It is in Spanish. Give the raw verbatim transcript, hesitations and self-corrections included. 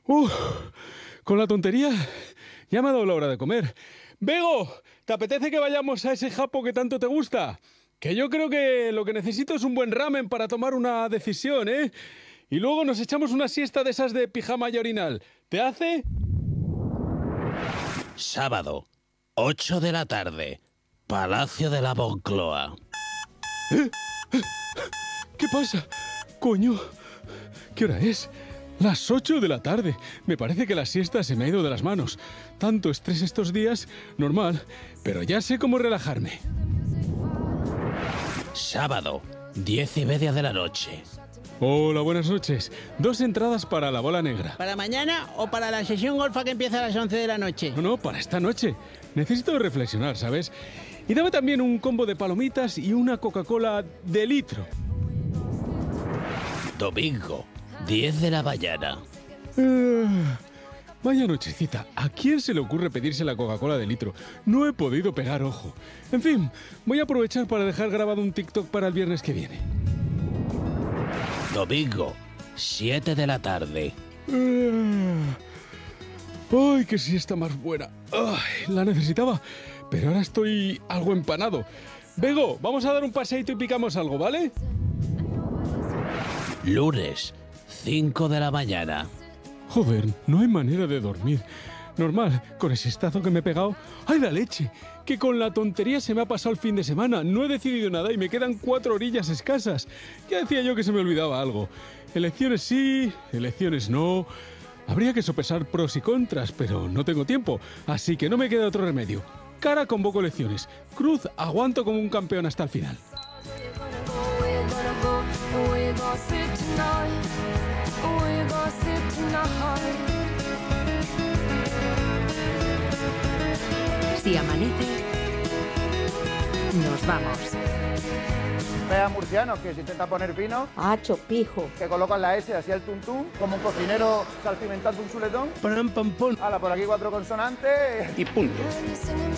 Uf, con la tontería ya me ha dado la hora de comer. Bego, ¿te apetece que vayamos a ese japo que tanto te gusta? Que yo creo que lo que necesito es un buen ramen para tomar una decisión, ¿eh? Y luego nos echamos una siesta de esas de pijama y orinal. ¿Te hace? Sábado, ocho de la tarde, Palacio de la Moncloa. ¿Eh? ¿Qué pasa? Coño, ¿qué hora es? Las ocho de la tarde. Me parece que la siesta se me ha ido de las manos. Tanto estrés estos días, normal, pero ya sé cómo relajarme. Sábado, diez y media de la noche. Hola, buenas noches. Dos entradas para la bola negra. ¿Para mañana o para la sesión golfa que empieza a las once de la noche? No, no, para esta noche. Necesito reflexionar, ¿sabes? Y dame también un combo de palomitas y una Coca-Cola de litro. Domingo, diez de la mañana. Uh, vaya nochecita. ¿A quién se le ocurre pedirse la Coca-Cola de litro? No he podido pegar ojo. En fin, voy a aprovechar para dejar grabado un TikTok para el viernes que viene. Domingo, siete de la tarde. Uh, ¡Ay, qué siesta más buena! Ay, la necesitaba, pero ahora estoy algo empanado. Bego, vamos a dar un paseíto y picamos algo, ¿vale? Lunes, cinco de la mañana. Joder, no hay manera de dormir. Normal, con ese estazo que me he pegado. ¡Ay, la leche! Que con la tontería se me ha pasado el fin de semana. No he decidido nada y me quedan cuatro orillas escasas. Ya decía yo que se me olvidaba algo. Elecciones sí, elecciones no. Habría que sopesar pros y contras, pero no tengo tiempo. Así que no me queda otro remedio. Cara, convoco elecciones. Cruz, aguanto como un campeón hasta el final. Si amanece, nos vamos. Vea murcianos que se intenta poner fino, Hacho, pijo. que colocan la S así al tuntún, como un cocinero salpimentando un chuletón. Pam, pam, pum. Hala, por aquí cuatro consonantes. Y punto.